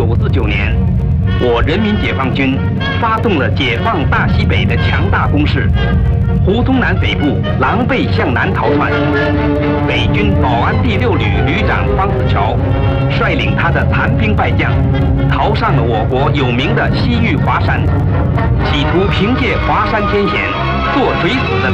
1949年，我人民解放军发动了解放大西北的强大攻势，胡宗南北部狼狈向南逃窜。北军保安第6旅旅长方子乔率领他的残兵败将，逃上了我国有名的西域华山，企图凭借华山天险，做垂死的